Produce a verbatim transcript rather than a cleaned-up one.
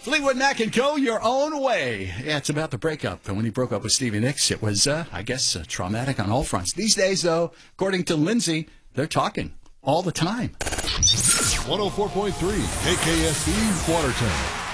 Fleetwood Mac and Co., Your Own Way. Yeah, it's about the breakup. And when he broke up with Stevie Nicks, it was, uh, I guess, uh, traumatic on all fronts. These days, though, according to Lindsay, they're talking all the time. one oh four point three K K S E Watertown.